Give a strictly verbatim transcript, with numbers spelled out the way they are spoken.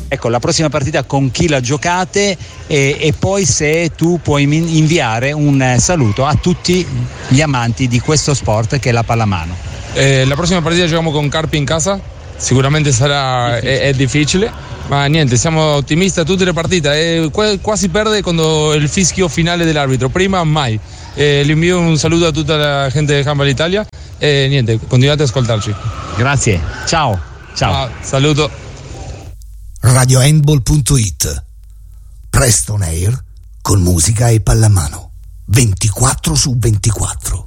Ecco, la prossima partita con chi la giocate e, e poi se tu puoi inviare un saluto a tutti gli amanti di questo sport che è la pallamano. Eh, la prossima partita giochiamo con Carpi in casa, sicuramente sarà difficile. È, è difficile, ma niente, siamo ottimisti a tutte le partite, eh, quasi perde quando il fischio finale dell'arbitro, prima mai. Eh, le invio un saluto a tutta la gente di Handball Italia e niente, continuate ad ascoltarci. Grazie, ciao. Ciao. Ah, saluto. radio handball punto it. Presto on air con musica e pallamano ventiquattro su ventiquattro.